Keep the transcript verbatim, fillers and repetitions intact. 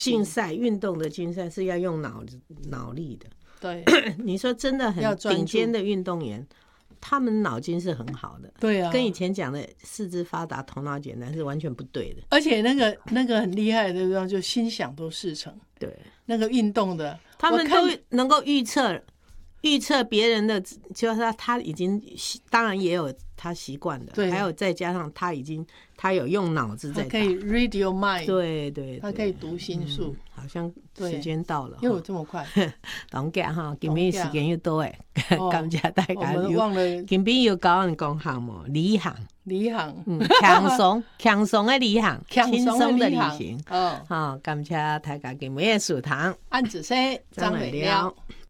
竞赛运动的竞赛是要用脑脑力的。 对， 你说真的很顶尖的运动员，他们脑筋是很好的。 对啊， 跟以前讲的四肢发达头脑简单是完全不对的。 而且那个那个很厉害的地方，就心想都事成。 对， 那个运动的， 他们都能够预测预测别人的，就是他他已经当然也有他习惯的，还有再加上他已经他有用脑子在打， 他可以 read your mind， 对 对, 对， 他可以读心术、 嗯。好像时间到了， 因为我这么快， 同家哈，今天时间又多哎，感谢大家。 我们忘了， 今天又教人讲项目，旅行， 旅行， 嗯，轻松轻松的旅行，轻松的旅行， 哦， 好，感谢大家今日的收听， 安子生张美了。